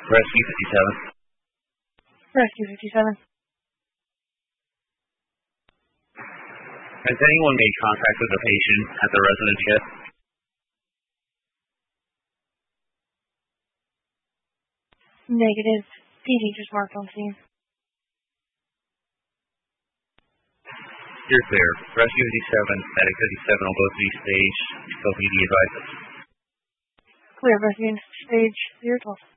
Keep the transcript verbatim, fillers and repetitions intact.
Rescue fifty-seven. Rescue fifty-seven. Has anyone made contact with the patient at the residence yet? Negative. P D just marked on scene. You're clear. Rescue fifty-seven, Medic fifty-seven will go to the stage until P D advises. Clear, rescue stage zero twelve.